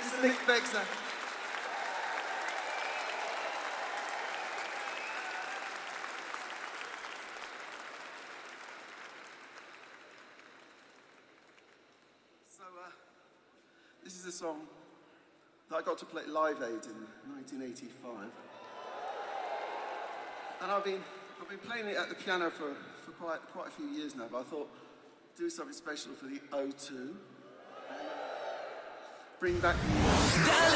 This is Nick Bexer. So, this is a song that I got to play at Live Aid in 1985. And I've been playing it at the piano for quite a few years now, but I thought do something special for the O2. Bring back the